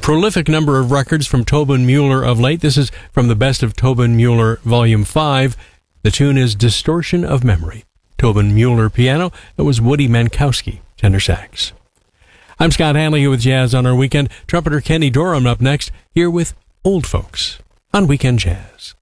prolific number of records from Tobin Mueller of late. This is from the Best of Tobin Mueller Volume 5. The tune is Distortion of Memory. Tobin Mueller piano. It was Woody Mankowski, tenor sax. I'm Scott Hanley here with Jazz on Our Weekend. Trumpeter Kenny Dorham up next, here with Old Folks on Weekend Jazz.